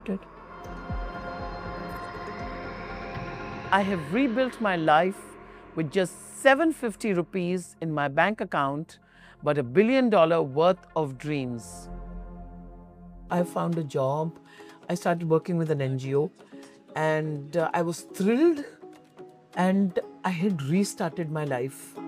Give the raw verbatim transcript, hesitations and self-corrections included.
I have rebuilt my life with just seven hundred fifty rupees in my bank account, but a billion dollar worth of dreams. I found a job. I started working with an N G O, and uh, I was thrilled, and I had restarted my life.